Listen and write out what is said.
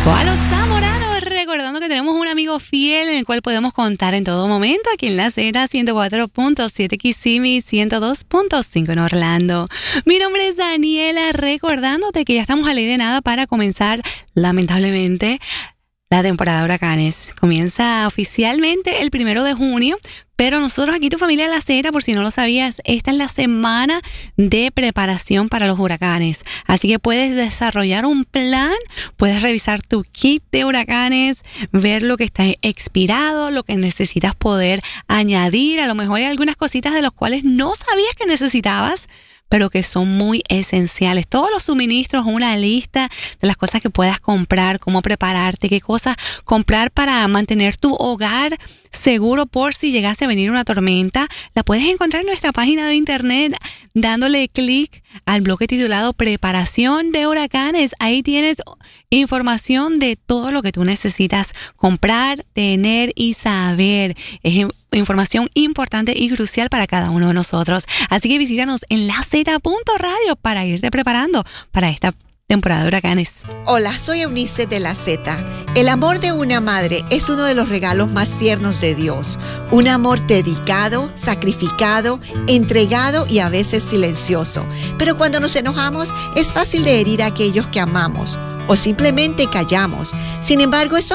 A los zamoranos, recordando que tenemos un amigo fiel en el cual podemos contar en todo momento aquí en la Z 104.7 Kissimmee, 102.5 en Orlando. Mi nombre es Daniela, recordándote que ya estamos a ley de nada para comenzar, lamentablemente, la temporada de huracanes. Comienza oficialmente el 1 de junio, pero nosotros aquí, tu familia La Z, por si no lo sabías, esta es la semana de preparación para los huracanes. Así que puedes desarrollar un plan, puedes revisar tu kit de huracanes, ver lo que está expirado, lo que necesitas poder añadir. A lo mejor hay algunas cositas de las cuales no sabías que necesitabas, pero que son muy esenciales. Todos los suministros, una lista de las cosas que puedas comprar, cómo prepararte, qué cosas comprar para mantener tu hogar seguro por si llegase a venir una tormenta. La puedes encontrar en nuestra página de internet dándole clic al bloque titulado Preparación de Huracanes. Ahí tienes información de todo lo que tú necesitas comprar, tener y saber. Es información importante y crucial para cada uno de nosotros. Así que visítanos en LaZ.radio para irte preparando para esta temporada de huracanes. Hola, soy Eunice de La Z. El amor de una madre es uno de los regalos más tiernos de Dios. Un amor dedicado, sacrificado, entregado y a veces silencioso. Pero cuando nos enojamos es fácil de herir a aquellos que amamos o simplemente callamos. Sin embargo, es